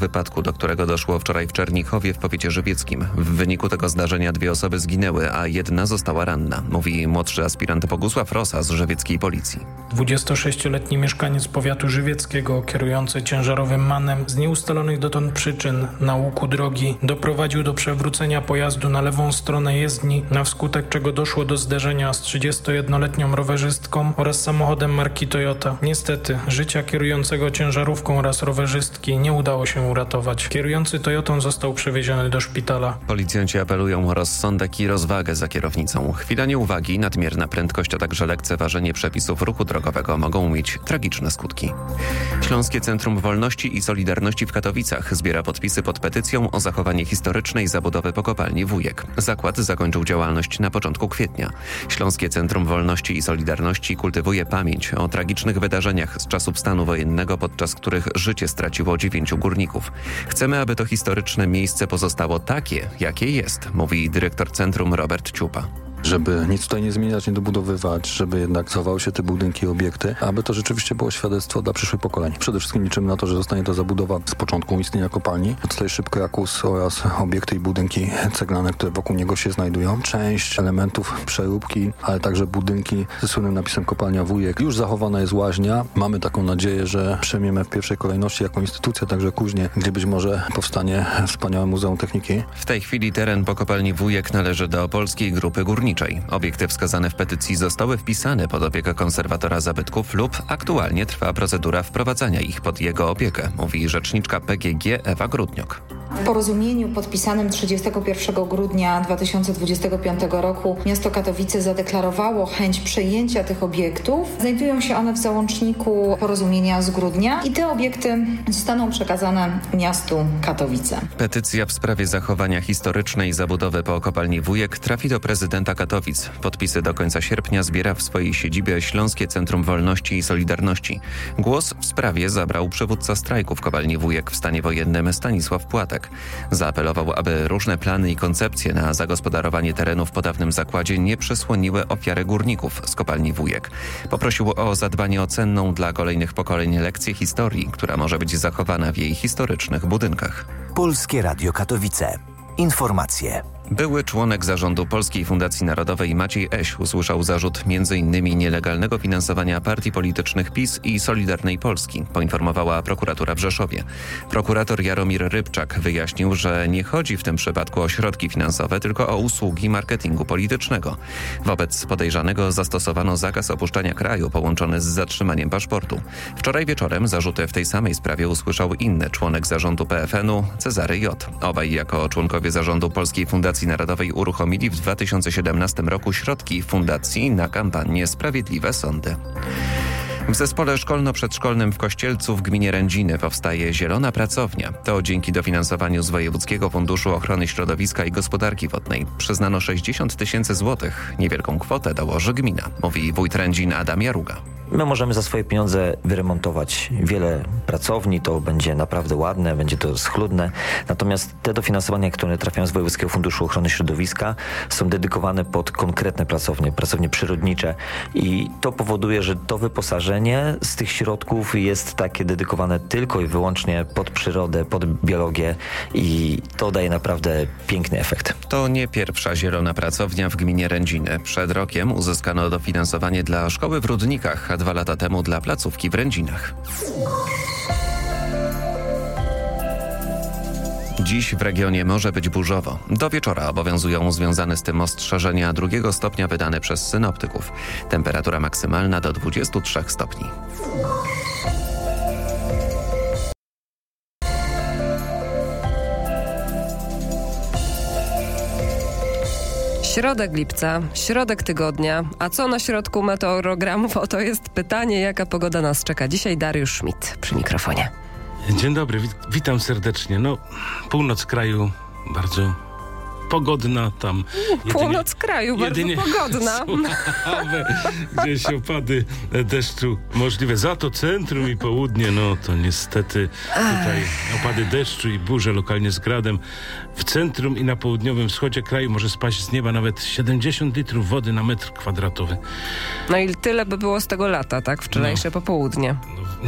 wypadku, do którego doszło wczoraj w Czernichowie w powiecie żywieckim. W wyniku tego zdarzenia 2 osoby zginęły, a 1 została ranna, mówi młodszy aspirant Bogusław Rosa z żywieckiej policji. 26-letni mieszkaniec powiatu żywieckiego, kierujący ciężarowym MAN-em z nieustalonych dotąd przyczyn na łuku drogi doprowadził do przewrócenia pojazdu na lewą stronę jezdni, na wskutek czego doszło do zderzenia z 31-letnią rowerzystką oraz samochodem marki Toyota. Niestety, życia kierującego ciężarówką oraz rowerzystki nie udało się uratować. Kierujący Toyotą został przewieziony do szpitala. Policjanci apelują o rozsądek i rozwagę za kierownicą. Chwila nieuwagi, nadmierna prędkość, a także lekceważenie przepisów ruchu drogowego mogą mieć tragiczne skutki. Śląskie Centrum Wolności i Solidarności w Katowicach zbiera podpisy pod petycją o zachowanie historycznej zabudowy po kopalni Wujek. Zakład zakończył działalność na początku kwietnia. Śląskie Centrum Wolności i Solidarności kultywuje pamięć o tragicznych wydarzeniach z czasów stanu wojennego, podczas których życie straciło 9 górników. Chcemy, aby to historyczne miejsce pozostało takie, jakie jest, mówi dyrektor centrum Robert Ciupa. Żeby nic tutaj nie zmieniać, nie dobudowywać, żeby jednak zachowały się te budynki i obiekty, aby to rzeczywiście było świadectwo dla przyszłych pokoleń. Przede wszystkim liczymy na to, że zostanie to zabudowa z początku istnienia kopalni. Tutaj szybko Jakus oraz obiekty i budynki ceglane, które wokół niego się znajdują. Część elementów przeróbki, ale także budynki ze słynnym napisem kopalnia Wujek. Już zachowana jest łaźnia. Mamy taką nadzieję, że przejmiemy w pierwszej kolejności jako instytucja, także Kuźnie, gdzie być może powstanie wspaniałe Muzeum Techniki. W tej chwili teren po kopalni Wujek należy do Polskiej Grupy Górniczej. Obiekty wskazane w petycji zostały wpisane pod opiekę konserwatora zabytków lub aktualnie trwa procedura wprowadzania ich pod jego opiekę, mówi rzeczniczka PGG Ewa Grudniok. W porozumieniu podpisanym 31 grudnia 2025 roku miasto Katowice zadeklarowało chęć przejęcia tych obiektów. Znajdują się one w załączniku porozumienia z grudnia i te obiekty zostaną przekazane miastu Katowice. Petycja w sprawie zachowania historycznej zabudowy po kopalni Wujek trafi do prezydenta Katowic. Podpisy do końca sierpnia zbiera w swojej siedzibie Śląskie Centrum Wolności i Solidarności. Głos w sprawie zabrał przywódca strajku w kopalni Wujek w stanie wojennym Stanisław Płatek. Zaapelował, aby różne plany i koncepcje na zagospodarowanie terenów po dawnym zakładzie nie przesłoniły ofiary górników z kopalni Wujek. Poprosił o zadbanie o cenną dla kolejnych pokoleń lekcję historii, która może być zachowana w jej historycznych budynkach. Polskie Radio Katowice. Informacje. Były członek zarządu Polskiej Fundacji Narodowej Maciej Eś usłyszał zarzut m.in. nielegalnego finansowania partii politycznych PiS i Solidarnej Polski, poinformowała prokuratura w Rzeszowie. Prokurator Jaromir Rybczak wyjaśnił, że nie chodzi w tym przypadku o środki finansowe, tylko o usługi marketingu politycznego. Wobec podejrzanego zastosowano zakaz opuszczania kraju połączony z zatrzymaniem paszportu. Wczoraj wieczorem zarzuty w tej samej sprawie usłyszał inny członek zarządu PFN-u, Cezary J. Obaj jako członkowie zarządu Polskiej Fundacji Narodowej uruchomili w 2017 roku środki fundacji na kampanię Sprawiedliwe Sądy. W zespole szkolno-przedszkolnym w Kościelcu w gminie Rędziny powstaje Zielona Pracownia. To dzięki dofinansowaniu z Wojewódzkiego Funduszu Ochrony Środowiska i Gospodarki Wodnej. Przyznano 60 000 złotych. Niewielką kwotę dołoży gmina, mówi wójt Rędzin Adam Jaruga. My możemy za swoje pieniądze wyremontować wiele pracowni, to będzie naprawdę ładne, będzie to schludne. Natomiast te dofinansowania, które trafiają z Wojewódzkiego Funduszu Ochrony Środowiska, są dedykowane pod konkretne pracownie przyrodnicze i to powoduje, że to wyposażenie z tych środków jest takie dedykowane tylko i wyłącznie pod przyrodę, pod biologię i to daje naprawdę piękny efekt. To nie pierwsza zielona pracownia w gminie Rędziny. Przed rokiem uzyskano dofinansowanie dla szkoły w Rudnikach, a 2 lata temu dla placówki w Rędzinach. Dziś w regionie może być burzowo. Do wieczora obowiązują związane z tym ostrzeżenia 2 stopnia wydane przez synoptyków. Temperatura maksymalna do 23 stopni. Środek lipca, środek tygodnia. A co na środku meteorogramów? Oto jest pytanie, jaka pogoda nas czeka. Dzisiaj Dariusz Schmidt przy mikrofonie. Dzień dobry, witam serdecznie. Północ kraju bardzo pogodna tam. Północ kraju, bardzo pogodna. Gdzieś opady deszczu możliwe. Za to centrum i południe, no to niestety tutaj opady deszczu i burze lokalnie z gradem. W centrum i na południowym wschodzie kraju może spaść z nieba nawet 70 litrów wody na metr kwadratowy. No i tyle by było z tego lata, tak? Wczorajsze popołudnie.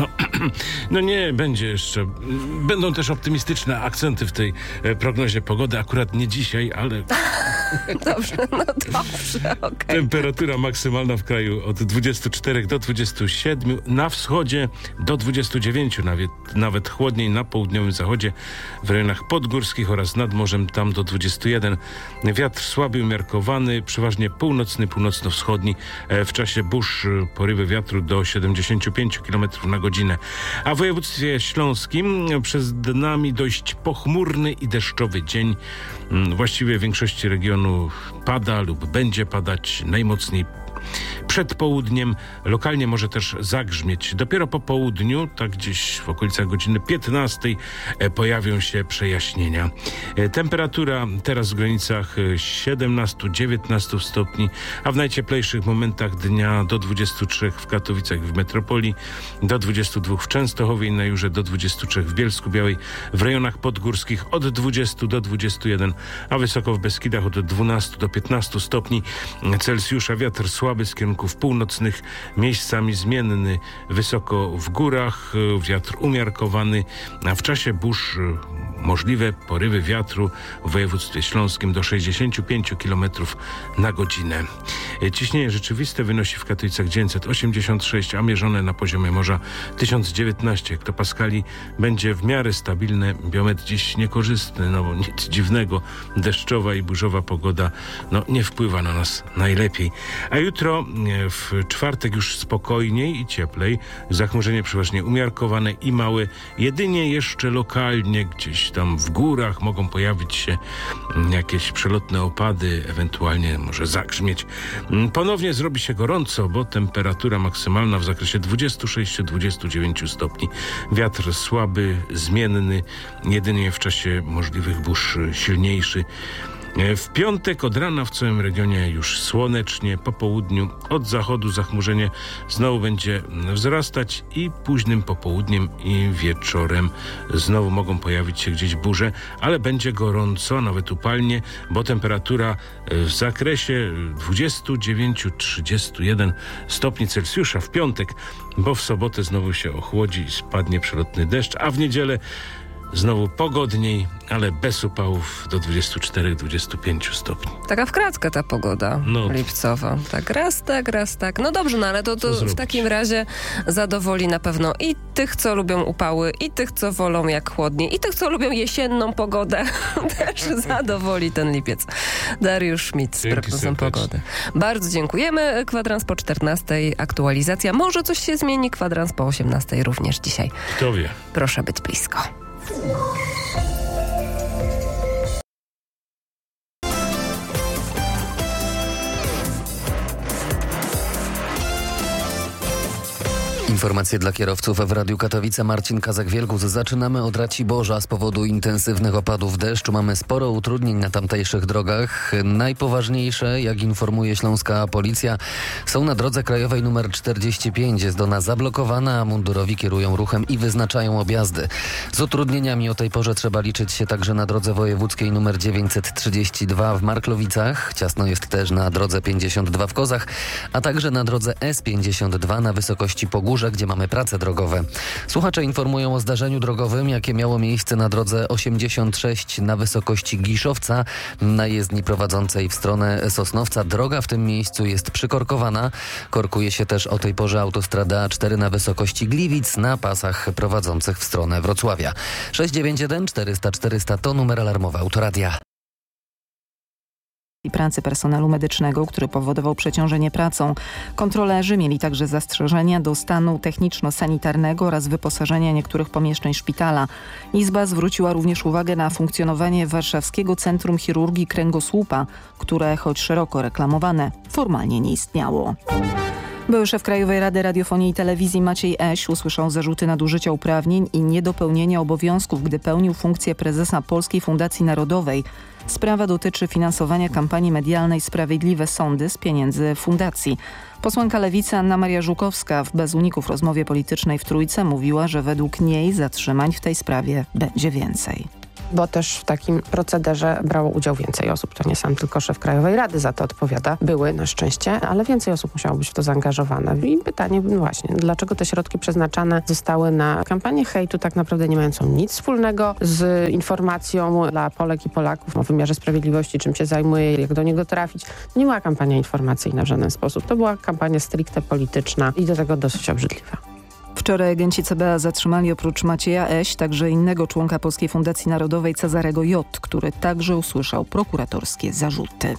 No nie, będzie jeszcze. Będą też optymistyczne akcenty w tej prognozie pogody. Akurat nie dzisiaj, ale... Dobrze, okej. Temperatura maksymalna w kraju od 24 do 27, na wschodzie do 29, nawet chłodniej na południowym zachodzie, w rejonach podgórskich oraz nad morzem tam do 21. Wiatr słaby, umiarkowany, przeważnie północny, północno-wschodni. W czasie burz porywy wiatru do 75 km na godzinę. A w województwie śląskim przed nami dość pochmurny i deszczowy dzień. Właściwie w większości regionu pada lub będzie padać, najmocniej przed południem, lokalnie może też zagrzmieć. Dopiero po południu, tak gdzieś w okolicach godziny 15 pojawią się przejaśnienia. Temperatura teraz w granicach 17-19 stopni, a w najcieplejszych momentach dnia do 23 w Katowicach w metropolii, do 22 w Częstochowie i na Jurze, do 23 w Bielsku-Białej, w rejonach podgórskich od 20 do 21, a wysoko w Beskidach od 12 do 15 stopni Celsjusza. Wiatr słaby z kierunków północnych, miejscami zmienny, wysoko w górach, wiatr umiarkowany, a w czasie burz możliwe porywy wiatru w województwie śląskim do 65 km na godzinę. Ciśnienie rzeczywiste wynosi w Katowicach 986, a mierzone na poziomie morza 1019 hektopaskali. Będzie w miarę stabilne, biometr dziś niekorzystny, no bo nic dziwnego, deszczowa i burzowa pogoda nie wpływa na nas najlepiej. A jutro w czwartek już spokojniej i cieplej, zachmurzenie przeważnie umiarkowane i małe, jedynie jeszcze lokalnie gdzieś tam w górach mogą pojawić się jakieś przelotne opady, ewentualnie może zagrzmieć. Ponownie zrobi się gorąco, bo temperatura maksymalna w zakresie 26-29 stopni. Wiatr słaby, zmienny, jedynie w czasie możliwych burz silniejszy. W piątek od rana w całym regionie już słonecznie, po południu od zachodu zachmurzenie znowu będzie wzrastać i późnym popołudniem i wieczorem znowu mogą pojawić się gdzieś burze, ale będzie gorąco, nawet upalnie, bo temperatura w zakresie 29-31 stopni Celsjusza w piątek, bo w sobotę znowu się ochłodzi i spadnie przelotny deszcz, a w niedzielę znowu pogodniej, ale bez upałów do 24-25 stopni. Taka w kratkę ta pogoda lipcowa. Tak raz tak. No dobrze, ale to w takim razie zadowoli na pewno i tych, co lubią upały, i tych, co wolą jak chłodniej, i tych, co lubią jesienną pogodę. Też zadowoli ten lipiec. Dariusz Schmidt z prognozą pogody. Bardzo dziękujemy. Kwadrans po 14. Aktualizacja. Może coś się zmieni. Kwadrans po 18. również dzisiaj. Kto wie? Proszę być blisko. Informacje dla kierowców w Radiu Katowice. Marcin Kazak-Wielgus. Zaczynamy od Raciborza. Z powodu intensywnych opadów deszczu mamy sporo utrudnień na tamtejszych drogach. Najpoważniejsze, jak informuje śląska policja, są na drodze krajowej nr 45. Jest ona zablokowana, a mundurowi kierują ruchem i wyznaczają objazdy. Z utrudnieniami o tej porze trzeba liczyć się także na drodze wojewódzkiej nr 932 w Marklowicach. Ciasno jest też na drodze 52 w Kozach, a także na drodze S52 na wysokości Pogórze, gdzie mamy prace drogowe. Słuchacze informują o zdarzeniu drogowym, jakie miało miejsce na drodze 86 na wysokości Giszowca, na jezdni prowadzącej w stronę Sosnowca. Droga w tym miejscu jest przykorkowana. Korkuje się też o tej porze autostrada A4 na wysokości Gliwic na pasach prowadzących w stronę Wrocławia. 691 400 400 to numer alarmowy Autoradia. I pracy personelu medycznego, który powodował przeciążenie pracą. Kontrolerzy mieli także zastrzeżenia do stanu techniczno-sanitarnego oraz wyposażenia niektórych pomieszczeń szpitala. Izba zwróciła również uwagę na funkcjonowanie Warszawskiego Centrum Chirurgii Kręgosłupa, które, choć szeroko reklamowane, formalnie nie istniało. Były szef Krajowej Rady Radiofonii i Telewizji Maciej Eś usłyszał zarzuty nadużycia uprawnień i niedopełnienia obowiązków, gdy pełnił funkcję prezesa Polskiej Fundacji Narodowej. Sprawa dotyczy finansowania kampanii medialnej Sprawiedliwe Sądy z pieniędzy fundacji. Posłanka Lewicy Anna Maria Żukowska w Bez uników rozmowie politycznej w Trójce mówiła, że według niej zatrzymań w tej sprawie będzie więcej. Bo też w takim procederze brało udział więcej osób. To nie sam tylko szef Krajowej Rady za to odpowiada. Były na szczęście, ale więcej osób musiało być w to zaangażowane. I pytanie właśnie, dlaczego te środki przeznaczane zostały na kampanię hejtu, tak naprawdę nie mającą nic wspólnego z informacją dla Polek i Polaków o wymiarze sprawiedliwości, czym się zajmuje, jak do niego trafić. Nie była kampania informacyjna w żaden sposób. To była kampania stricte polityczna i do tego dosyć obrzydliwa. Wczoraj agenci CBA zatrzymali oprócz Macieja Eś także innego członka Polskiej Fundacji Narodowej Cezarego J., który także usłyszał prokuratorskie zarzuty.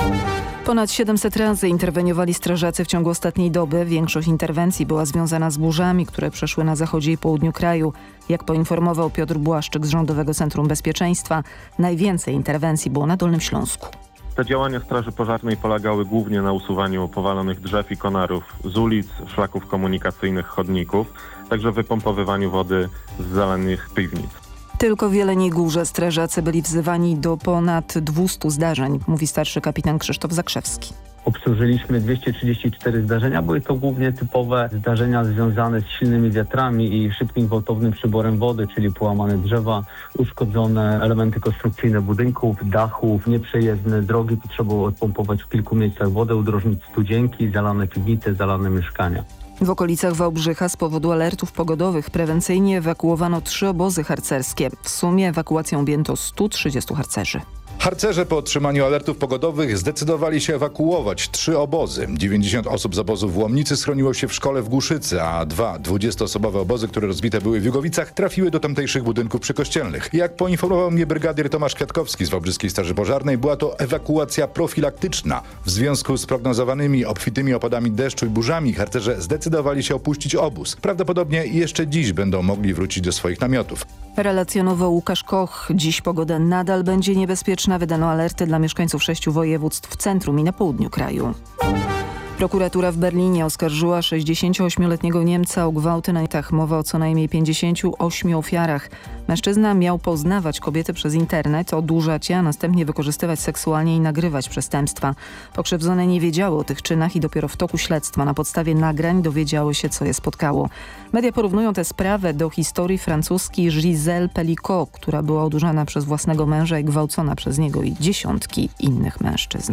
Ponad 700 razy interweniowali strażacy w ciągu ostatniej doby. Większość interwencji była związana z burzami, które przeszły na zachodzie i południu kraju. Jak poinformował Piotr Błaszczyk z Rządowego Centrum Bezpieczeństwa, najwięcej interwencji było na Dolnym Śląsku. Te działania Straży Pożarnej polegały głównie na usuwaniu powalonych drzew i konarów z ulic, szlaków komunikacyjnych, chodników, także wypompowywaniu wody z zalanych piwnic. Tylko w Jeleniej Górze strażacy byli wzywani do ponad 200 zdarzeń, mówi starszy kapitan Krzysztof Zakrzewski. Obsłużyliśmy 234 zdarzenia. Były to głównie typowe zdarzenia związane z silnymi wiatrami i szybkim, gwałtownym przyborem wody, czyli połamane drzewa, uszkodzone elementy konstrukcyjne budynków, dachów, nieprzejezdne drogi. Trzeba było odpompować w kilku miejscach wodę, udrożnić studzienki, zalane piwnice, zalane mieszkania. W okolicach Wałbrzycha z powodu alertów pogodowych prewencyjnie ewakuowano 3 obozy harcerskie. W sumie ewakuacją objęto 130 harcerzy. Harcerze po otrzymaniu alertów pogodowych zdecydowali się ewakuować 3 obozy. 90 osób z obozu w Łomnicy schroniło się w szkole w Głuszycy, a 2 20-osobowe obozy, które rozbite były w Jugowicach, trafiły do tamtejszych budynków przykościelnych. Jak poinformował mnie brygadier Tomasz Kwiatkowski z Wałbrzyskiej Straży Pożarnej, była to ewakuacja profilaktyczna. W związku z prognozowanymi obfitymi opadami deszczu i burzami harcerze zdecydowali się opuścić obóz. Prawdopodobnie jeszcze dziś będą mogli wrócić do swoich namiotów. Relacjonował Łukasz Koch. Dziś pogoda nadal będzie niebezpieczna. Wydano alerty dla mieszkańców 6 województw w centrum i na południu kraju. Prokuratura w Berlinie oskarżyła 68-letniego Niemca o gwałty na Niemcach. Mowa o co najmniej 58 ofiarach. Mężczyzna miał poznawać kobiety przez internet, odurzać je, a następnie wykorzystywać seksualnie i nagrywać przestępstwa. Pokrzywdzone nie wiedziały o tych czynach i dopiero w toku śledztwa na podstawie nagrań dowiedziały się, co je spotkało. Media porównują tę sprawę do historii francuskiej Gisèle Pelicot, która była odurzana przez własnego męża i gwałcona przez niego i dziesiątki innych mężczyzn.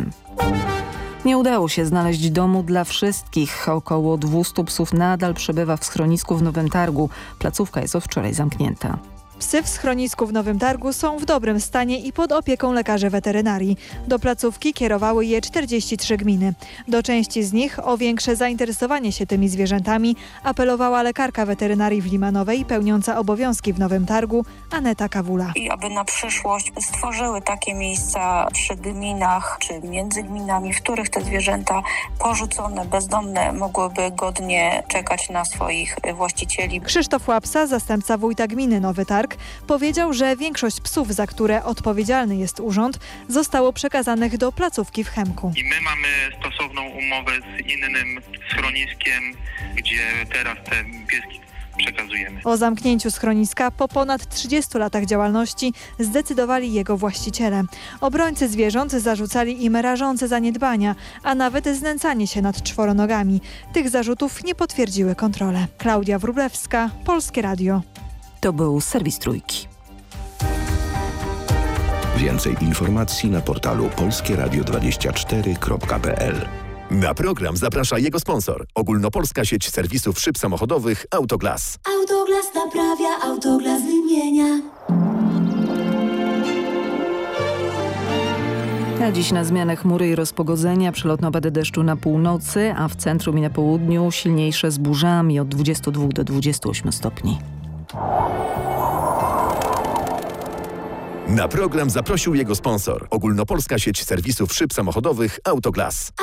Nie udało się znaleźć domu dla wszystkich. Około 200 psów nadal przebywa w schronisku w Nowym Targu. Placówka jest od wczoraj zamknięta. Psy w schronisku w Nowym Targu są w dobrym stanie i pod opieką lekarzy weterynarii. Do placówki kierowały je 43 gminy. Do części z nich o większe zainteresowanie się tymi zwierzętami apelowała lekarka weterynarii w Limanowej pełniąca obowiązki w Nowym Targu Aneta Kawula. I aby na przyszłość stworzyły takie miejsca przy gminach czy między gminami, w których te zwierzęta porzucone, bezdomne mogłyby godnie czekać na swoich właścicieli. Krzysztof Łapsa, zastępca wójta gminy Nowy Targ, powiedział, że większość psów, za które odpowiedzialny jest urząd, zostało przekazanych do placówki w Chemku. I my mamy stosowną umowę z innym schroniskiem, gdzie teraz te pieski przekazujemy. O zamknięciu schroniska po ponad 30 latach działalności zdecydowali jego właściciele. Obrońcy zwierząt zarzucali im rażące zaniedbania, a nawet znęcanie się nad czworonogami. Tych zarzutów nie potwierdziły kontrole. Klaudia Wróblewska, Polskie Radio. To był serwis Trójki. Więcej informacji na portalu polskieradio24.pl. Na program zaprasza jego sponsor. Ogólnopolska sieć serwisów szyb samochodowych Autoglas. Autoglas naprawia, Autoglas wymienia. A dziś na zmianę chmury i rozpogodzenia, przelotne opady deszczu na północy, a w centrum i na południu silniejsze z burzami od 22 do 28 stopni. Na program zaprosił jego sponsor. Ogólnopolska sieć serwisów szyb samochodowych Autoglas.